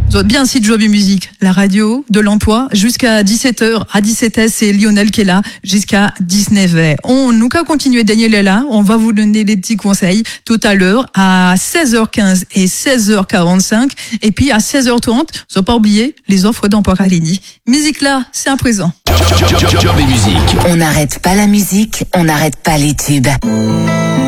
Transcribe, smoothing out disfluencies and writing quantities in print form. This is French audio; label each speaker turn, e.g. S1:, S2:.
S1: Vous êtes bien si de Job et Musique, la radio, de l'emploi, jusqu'à 17h. À 17h, c'est Lionel qui est là, jusqu'à 19h. On nous qu'à continuer, Daniel est là. On va vous donner des petits conseils tout à l'heure à 16h15 et 16h45. Et puis à 16h30, faut pas oublier les offres d'emploi Calini. Musique là, c'est un présent.
S2: Job et Musique.
S3: On n'arrête pas la musique, on n'arrête pas les tubes.